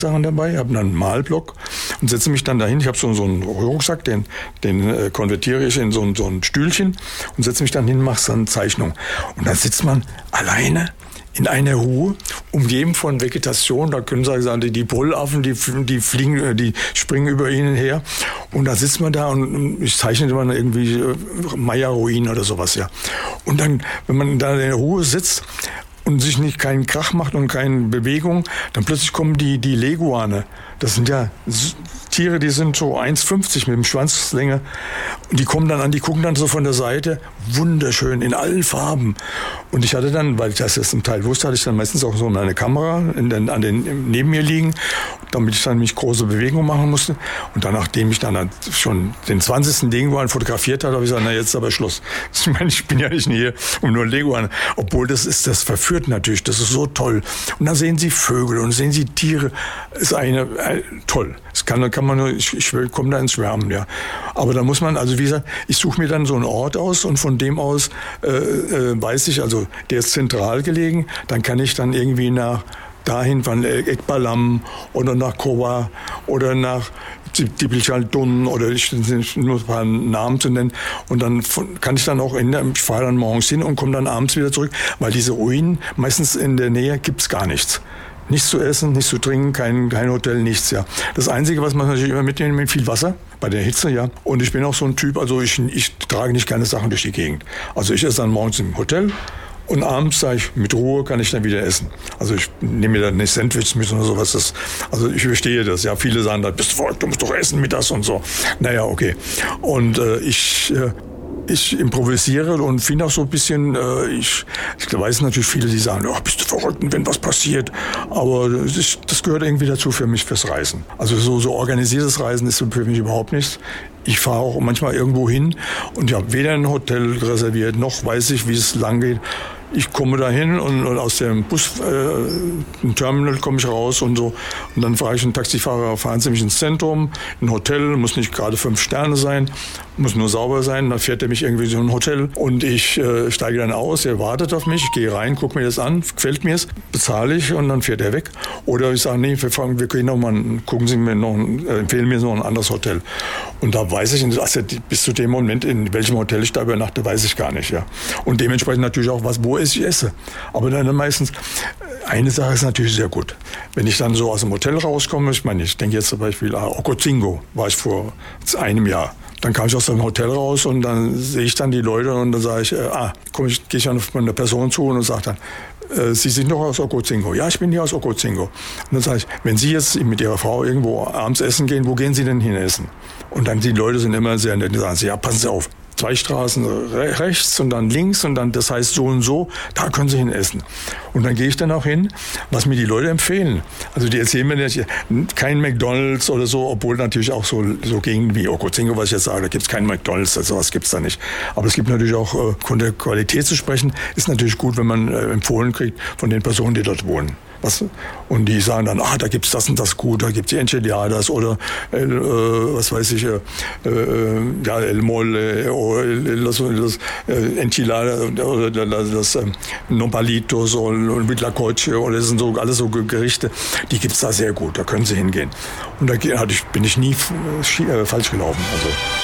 Sachen dabei, habe dann einen Malblock und setze mich dann dahin. Ich habe so einen Rucksack, den konvertiere ich in so ein Stühlchen und setze mich dann hin, mache so eine Zeichnung. Und dann sitzt man alleine in einer Ruhe, umgeben von Vegetation. Da können Sie sagen, die Brüllaffen, die fliegen, die springen über ihnen her. Und da sitzt man da und ich zeichne dann irgendwie Maya-Ruinen oder sowas, ja. Und dann, wenn man da in der Ruhe sitzt und sich nicht keinen Krach macht und keine Bewegung, dann plötzlich kommen die Leguane. Das sind ja Tiere, die sind so 1,50 mit dem Schwanzlänge. Und die kommen dann an, die gucken dann so von der Seite. Wunderschön, in allen Farben. Und ich hatte dann, weil ich das jetzt zum Teil wusste, hatte ich dann meistens auch so eine Kamera neben mir liegen, damit ich dann nicht große Bewegungen machen musste. Und dann, nachdem ich dann schon den 20. Leguan fotografiert hatte, habe ich gesagt, na, jetzt ist aber Schluss. Ich meine, ich bin ja nicht hier um nur Leguan. Obwohl das verführt natürlich, das ist so toll. Und dann sehen Sie Vögel und sehen Sie Tiere. Das ist toll. Das kann man nur, ich komme da ins Schwärmen, ja. Aber da muss man, also wie gesagt, ich suche mir dann so einen Ort aus und von dem aus weiß ich, also der ist zentral gelegen, dann kann ich dann irgendwie dahin von Ekbalam oder nach Kowa oder nach Dibilchaldun oder nur ein paar Namen zu nennen. Und dann kann ich dann auch ich fahre dann morgens hin und komme dann abends wieder zurück, weil diese Ruinen, meistens in der Nähe gibt's gar nichts. Nichts zu essen, nichts zu trinken, kein Hotel, nichts, ja. Das Einzige, was man natürlich immer mitnehmen, viel Wasser, bei der Hitze, ja. Und ich bin auch so ein Typ, also ich trage nicht gerne Sachen durch die Gegend. Also ich esse dann morgens im Hotel und abends, sage ich, mit Ruhe kann ich dann wieder essen. Also ich nehme mir dann nicht Sandwiches mit oder sowas. Also ich verstehe das, ja. Viele sagen dann, bist du verrückt, du musst doch essen mit das und so. Naja, okay. Und ich improvisiere und finde auch so ein bisschen, ich weiß natürlich viele, die sagen, oh, bist du verrückt, wenn was passiert. Aber das gehört irgendwie dazu für mich, fürs Reisen. Also so organisiertes Reisen ist für mich überhaupt nichts. Ich fahre auch manchmal irgendwo hin und ich habe weder ein Hotel reserviert, noch weiß ich, wie es lang geht. Ich komme da hin und aus dem im Terminal komme ich raus und so. Und dann frage ich einen Taxifahrer, fahren Sie mich ins Zentrum, ein Hotel, muss nicht gerade 5 Sterne sein, muss nur sauber sein. Dann fährt er mich irgendwie so ein Hotel und ich steige dann aus, er wartet auf mich, ich gehe rein, gucke mir das an, gefällt mir es, bezahle ich und dann fährt er weg. Oder ich sage, nee, wir gehen noch mal, empfehlen mir noch ein anderes Hotel. Und da weiß ich, also bis zu dem Moment, in welchem Hotel ich da übernachte, weiß ich gar nicht, ja. Und dementsprechend natürlich auch, wo ich esse. Aber dann meistens, eine Sache ist natürlich sehr gut. Wenn ich dann so aus dem Hotel rauskomme, ich denke jetzt zum Beispiel an Ocosingo, war ich vor einem Jahr. Dann kam ich aus dem Hotel raus und dann sehe ich dann die Leute und dann sage ich, gehe ich auf eine Person zu und sage dann, Sie sind doch aus Ocosingo. Ja, ich bin hier aus Ocosingo. Und dann sage ich, wenn Sie jetzt mit Ihrer Frau irgendwo abends essen gehen, wo gehen Sie denn hin essen? Und dann die Leute sind immer sehr nett, die sagen, ja, passen Sie auf. 2 Straßen rechts und dann links und dann, das heißt so und so, da können Sie hin essen. Und dann gehe ich dann auch hin, was mir die Leute empfehlen. Also die erzählen mir nicht, kein McDonald's oder so, obwohl natürlich auch so Gegenden wie Ocosingo, was ich jetzt sage, da gibt es keinen McDonald's, also sowas gibt es da nicht. Aber es gibt natürlich auch, von der Qualität zu sprechen, ist natürlich gut, wenn man empfohlen kriegt von den Personen, die dort wohnen. Und die sagen dann, da gibt's das und das gut, da gibt's die Enchiladas oder was weiß ich, El Mole oder las Enchiladas oder das Nopalitos und Huitlacoche oder das sind so alles so Gerichte, die gibt's da sehr gut, da können Sie hingehen. Und da bin ich nie falsch gelaufen. Also.